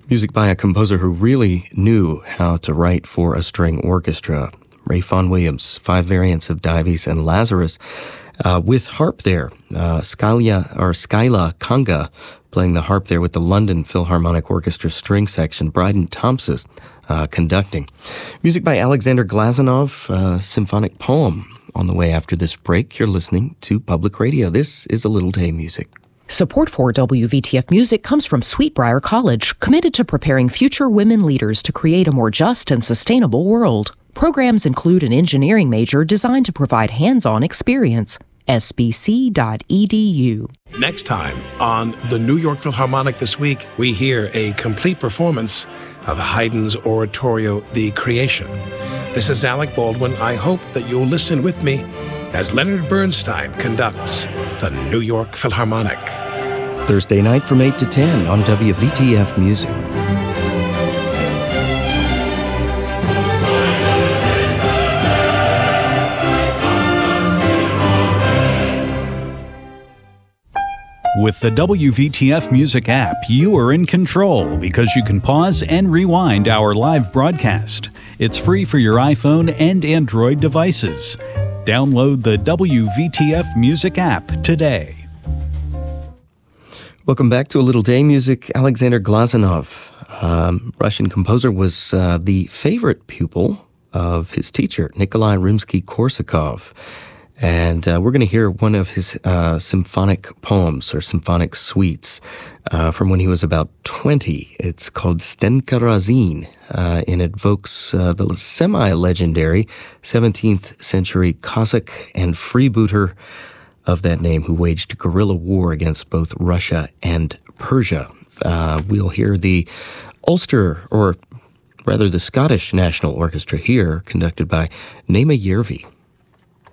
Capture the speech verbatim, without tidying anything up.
Music by a composer who really knew how to write for a string orchestra. Ray Vaughan Williams, five variants of Dives and Lazarus. Uh, with harp there, uh, Skyla, or Skyla Kanga playing the harp there with the London Philharmonic Orchestra string section. Bryden Thompson uh, conducting. Music by Alexander Glazunov, uh, symphonic poem. On the way after this break, you're listening to Public Radio. This is A Little Day Music. Support for W V T F Music comes from Sweetbriar College, committed to preparing future women leaders to create a more just and sustainable world. Programs include an engineering major designed to provide hands-on experience. S B C dot E D U. Next time on the New York Philharmonic This Week, we hear a complete performance of Haydn's oratorio, The Creation. This is Alec Baldwin. I hope that you'll listen with me as Leonard Bernstein conducts the New York Philharmonic. Thursday night from eight to ten on W V T F Music. With the W V T F Music app, you are in control because you can pause and rewind our live broadcast. It's free for your iPhone and Android devices. Download the W V T F Music app today. Welcome back to A Little Day Music. Alexander Glazunov, um, Russian composer, was uh, the favorite pupil of his teacher, Nikolai Rimsky-Korsakov. And uh, we're going to hear one of his uh, symphonic poems or symphonic suites uh, from when he was about twenty. It's called Stenka Razin, uh, and it evokes uh, the semi-legendary seventeenth century Cossack and freebooter of that name who waged guerrilla war against both Russia and Persia. Uh, we'll hear the Ulster, or rather the Scottish National Orchestra here, conducted by Naima Järvi.